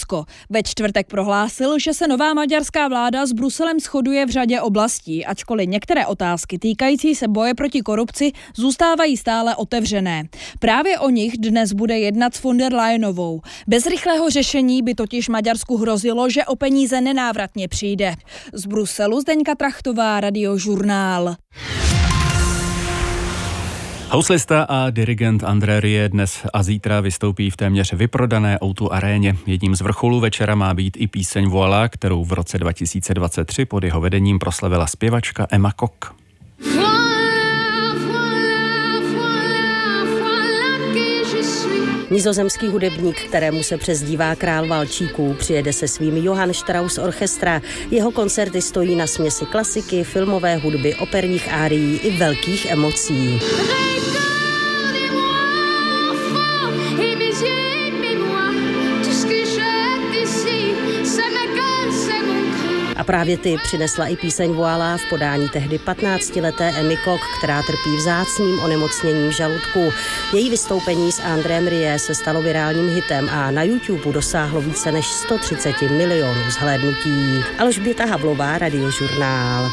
Turecko. Ve čtvrtek prohlásil, že se nová maďarská vláda s Bruselem shoduje v řadě oblastí, ačkoliv některé otázky týkající se boje proti korupci zůstávají stále otevřené. Právě o nich dnes bude jednat s von der Leyenovou. Bez rychlého řešení by totiž Maďarsku hrozilo, že o peníze nenávratně přijde. Z Bruselu Zdeňka Trachtová, Radiožurnál. Houslista a dirigent André Rieu dnes a zítra vystoupí v téměř vyprodané O2 aréně. Jedním z vrcholů večera má být i píseň Voilà, kterou v roce 2023 pod jeho vedením proslavila zpěvačka Emma Kok. Nizozemský hudebník, kterému se přezdívá král valčíků, přijede se svým Johann Strauss Orchestra. Jeho koncerty stojí na směsi klasiky, filmové hudby, operních árií i velkých emocí. A právě ty přinesla i píseň Voilà v podání tehdy 15leté Emmy Kok, která trpí vzácným onemocněním žaludku. Její vystoupení s Andrém Rieu se stalo virálním hitem a na YouTube dosáhlo více než 130 milionů zhlédnutí. Alžběta Havlová, Radiožurnál.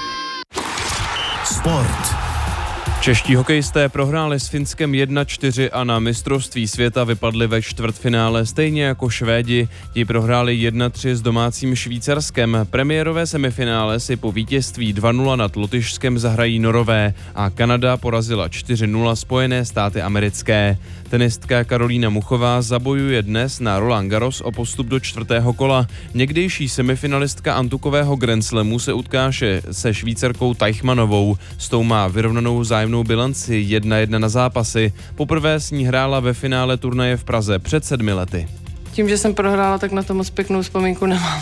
Sport. Čeští hokejisté prohráli s Finskem 1-4 a na mistrovství světa vypadli ve čtvrtfinále stejně jako Švédi. Ti prohráli 1-3 s domácím Švýcarskem. Premiérové semifinále si po vítězství 2-0 nad Lotyšskem zahrají Norové a Kanada porazila 4-0 Spojené státy americké. Tenistka Karolína Muchová zabojuje dnes na Roland Garros o postup do čtvrtého kola. Někdejší semifinalistka antukového Grand Slamu se utká se Švýcarkou Teichmannovou. S tou má vyrovnanou vzájemnou bilanci 1-1 na zápasy. Poprvé s ní hrála ve finále turnaje v Praze před 7 lety. Tím, že jsem prohrála, tak na to moc pěknou vzpomínku nemám.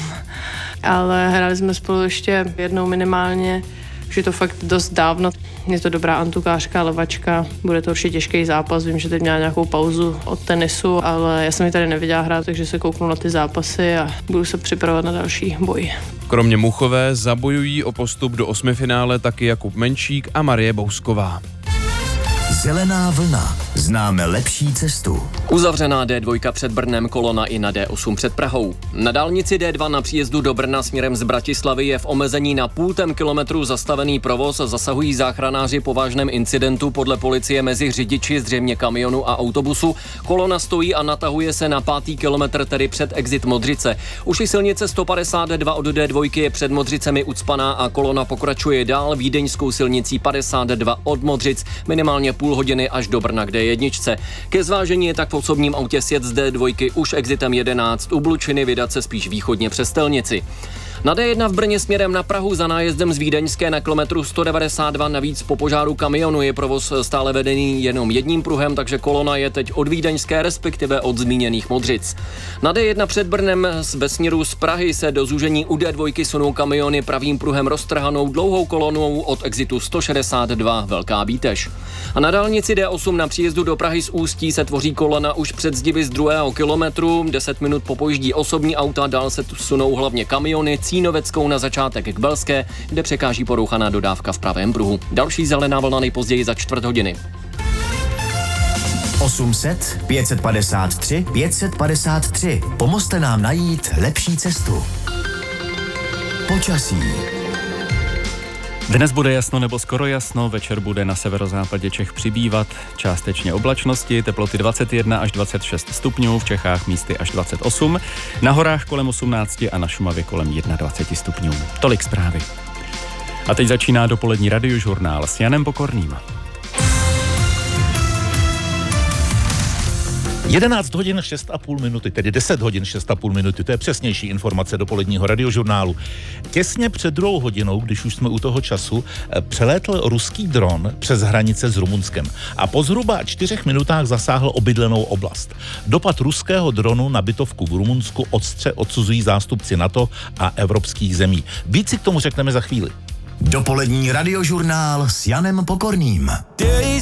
Ale hráli jsme spolu ještě jednou minimálně, už je to fakt dost dávno. Je to dobrá antukářka, levačka, bude to určitě těžký zápas. Vím, že teď měla nějakou pauzu od tenisu, ale já jsem ji tady neviděla hrát, takže se kouknu na ty zápasy a budu se připravovat na další boj. Kromě Muchové zabojují o postup do osmifinále taky Jakub Menšík a Marie Bousková. Zelená vlna. Známe lepší cestu. Uzavřená D2 před Brnem, kolona i na D8 před Prahou. Na dálnici D2 na příjezdu do Brna směrem z Bratislavy je v omezení na 0,5 kilometru zastavený provoz. Zasahují záchranáři po vážném incidentu podle policie mezi řidiči zřejmě kamionu a autobusu. Kolona stojí a natahuje se na 5. kilometr, tedy před exit Modřice. Už i silnice 152 od D2 je před Modřicemi ucpaná a kolona pokračuje dál vídeňskou silnicí 52 od Modřic, minimálně půl hodiny až do Brna k D1. Ke zvážení je tak v osobním autě sjet z D2 už exitem 11 u Blučiny, vydat se spíš východně přes Stelnici. Na D1 v Brně směrem na Prahu za nájezdem z Vídeňské na kilometru 192 navíc po požáru kamionu je provoz stále vedený jenom jedním pruhem, takže kolona je teď od Vídeňské, respektive od zmíněných Modřic. Na D1 před Brnem ve směru z Prahy se do zúžení u D2 sunou kamiony pravým pruhem roztrhanou dlouhou kolonou od exitu 162 Velká Bítež. A na dálnici D8 na příjezdu do Prahy z Ústí se tvoří kolona už před zdivy z 2. kilometru, 10 minut popojíždí osobní auta, dál se tu sunou hlavně kamiony, Cínoveckou na začátek k Belské, kde překáží porouchaná dodávka v pravém pruhu. Další zelená vlna nejpozději za 4 hodiny. 800 553 553. Pomozte nám najít lepší cestu. Počasí. Dnes bude jasno nebo skoro jasno, večer bude na severozápadě Čech přibývat částečně oblačnosti, teploty 21 až 26 stupňů, v Čechách místy až 28, na horách kolem 18 a na Šumavě kolem 21 stupňů. Tolik zprávy. A teď začíná dopolední Radiožurnál s Janem Pokorným. 11 hodin 6,5 minuty, tedy 10 hodin 6,5 minuty, to je přesnější informace dopoledního Radiožurnálu. Těsně před 2 hodinou, když už jsme u toho času, přelétl ruský dron přes hranice s Rumunskem a po zhruba 4 minutách zasáhl obydlenou oblast. Dopad ruského dronu na bytovku v Rumunsku ostře odsuzují zástupci NATO a evropských zemí. Víc si k tomu řekneme za chvíli. Dopolední Radiožurnál s Janem Pokorným.